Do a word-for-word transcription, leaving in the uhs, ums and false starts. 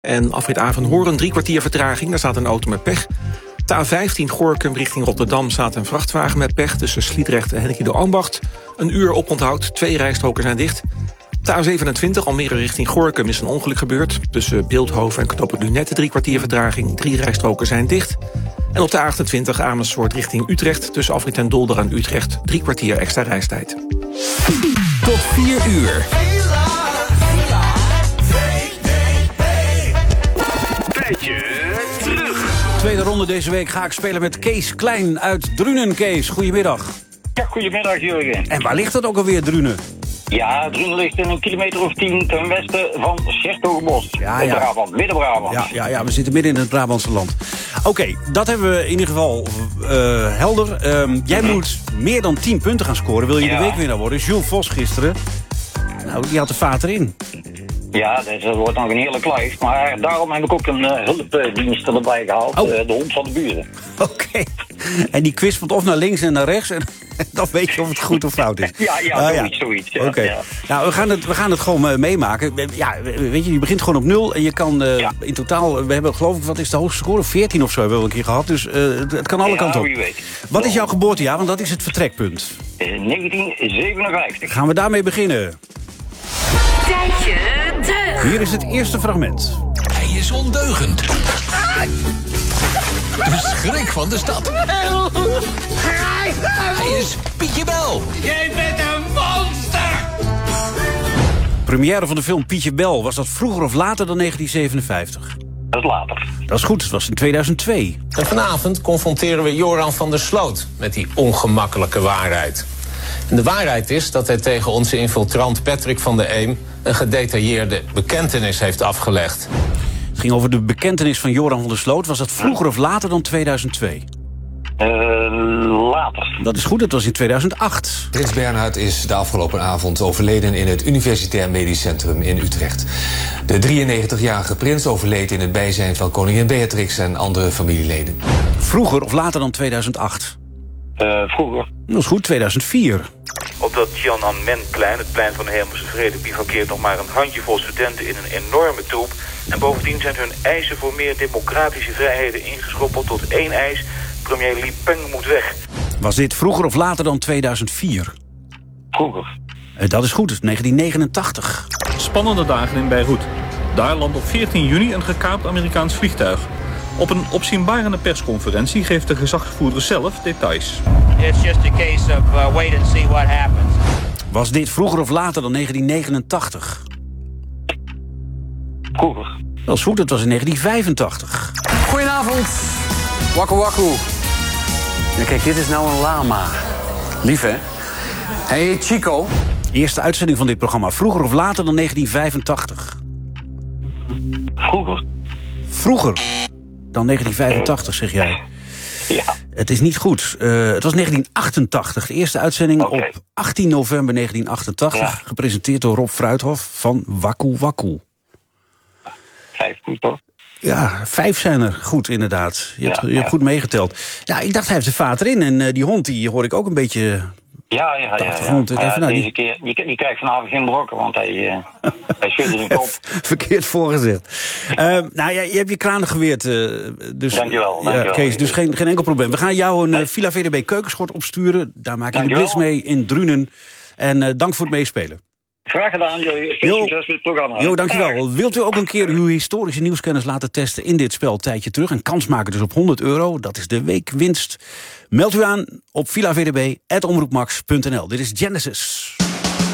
En afrit A van Hoorn, drie kwartier vertraging. Daar staat een auto met pech. De A vijftien Gorinchem richting Rotterdam staat een vrachtwagen met pech. Tussen Sliedrecht en Henneke de Ambacht. Een uur oponthoud, twee rijstroken zijn dicht. De A zevenentwintig Almere richting Gorinchem is een ongeluk gebeurd. Tussen Beeldhoven en Knooppunt Lunette drie kwartier vertraging. Drie rijstroken zijn dicht. En op de A achtentwintig Amersfoort richting Utrecht. Tussen Afrit en Dolder en Utrecht drie kwartier extra reistijd. Tot vier uur. Terug. Tweede ronde deze week ga ik spelen met Kees Klein uit Drunen. Kees, goedemiddag. Ja, goedemiddag Jurgen. En waar ligt dat ook alweer, Drunen? Ja, Drunen ligt in een kilometer of tien ten westen van 's-Hertogenbosch. Ja, in ja. Brabant, Midden-Brabant. Ja, ja, ja, we zitten midden in het Brabantse land. Oké, okay, dat hebben we in ieder geval uh, helder. Um, jij mm-hmm. moet meer dan tien punten gaan scoren. Wil je ja. de weekwinnaar worden? Jules Vos gisteren, nou, die had de vaat erin. Ja, dat wordt nog een hele kluif. Maar daarom heb ik ook een uh, hulpdienst erbij gehaald. Oh. Uh, de hond van de buren. Oké. Okay. En die kwispelt of naar links en naar rechts. En dan weet je of het goed of fout is. Ja, ja, uh, zoiets. ja. zoiets ja, Oké. Okay. Ja. Nou, we gaan, het, we gaan het gewoon uh, meemaken. Ja, weet je, je begint gewoon op nul. En je kan uh, ja. in totaal... We hebben geloof ik, wat is de hoogste score? veertien of zo hebben we een keer gehad. Dus uh, het kan alle ja, kanten op. Wie weet. Wat is jouw geboortejaar? Want dat is het vertrekpunt. Uh, negentien zevenenvijftig. Gaan we daarmee beginnen. Tijdje terug. Hier is het eerste fragment. Hij is ondeugend. De schrik van de stad. Hij is Pietje Bel. Jij bent een monster! Première van de film Pietje Bel. Was dat vroeger of later dan negentien zevenenvijftig? Dat is later. Dat is goed, het was in tweeduizend twee. En vanavond confronteren we Joran van der Sloot met die ongemakkelijke waarheid. En de waarheid is dat hij tegen onze infiltrant Patrick van der Eem een gedetailleerde bekentenis heeft afgelegd. Het ging over de bekentenis van Joran van der Sloot. Was dat vroeger of later dan tweeduizend twee? Uh, later. Dat is goed, het was in tweeduizend acht. Prins Bernhard is de afgelopen avond overleden in het Universitair Medisch Centrum in Utrecht. De drieënnegentigjarige prins overleed in het bijzijn van koningin Beatrix en andere familieleden. Vroeger of later dan tweeduizend acht? Uh, vroeger. Dat is goed, tweeduizend vier. Op dat Tiananmenplein, het plein van de Hemelse Vrede, bivakkeert nog maar een handjevol studenten in een enorme troep. En bovendien zijn hun eisen voor meer democratische vrijheden ingeschoppeld tot één eis: premier Li Peng moet weg. Was dit vroeger of later dan tweeduizend vier? Vroeger. Dat is goed, negentien negenentachtig. Spannende dagen in Beirut. Daar landt op veertien juni een gekaapt Amerikaans vliegtuig. Op een opzienbarende persconferentie geeft de gezagvoerder zelf details. It's just a case of uh, wait and see what happens. Was dit vroeger of later dan negentien negenentachtig? Vroeger. Dat is goed, dat was in negentien vijfentachtig. Goedenavond. Wakku wakku. Ja, kijk, dit is nou een lama. Lief, hè? Hey, Chico. Eerste uitzending van dit programma. Vroeger of later dan negentien vijfentachtig? Vroeger. Vroeger dan negentien vijfentachtig, zeg jij. Ja. Het is niet goed. Uh, het was negentien achtentachtig. De eerste uitzending okay. op achttien november negentien achtentachtig. Ja. Gepresenteerd door Rob Fruithof van Wakku Wakku. Vijf goed, toch? Ja, vijf zijn er. Goed, inderdaad. Je, ja, hebt, je ja. hebt goed meegeteld. Ja, ik dacht, hij heeft de vaat erin. En uh, die hond, die hoor ik ook een beetje... Ja, ja, ja. ja. Hond, ja nou, deze die... keer, je, je krijgt vanavond geen brokken, want hij, uh, hij schudde zijn kop. Verkeerd voorgezegd. Uh, nou ja, je hebt je kranen geweerd. Uh, dus, dankjewel, dankjewel. Ja, Kees, dus geen, geen enkel probleem. We gaan jou een nee. uh, Villa V D B keukenschort opsturen. Daar maak je dankjewel. De blitz mee in Drunen. En uh, dank voor het meespelen. Graag gedaan, jullie. Veel succes met het programma. Jo, dankjewel. Wilt u ook een keer uw historische nieuwskennis laten testen in dit spel tijdje terug? Een kans maken dus op honderd euro. Dat is de weekwinst. Meld u aan op villavdb punt omroepmax punt n l. Dit is Genesis.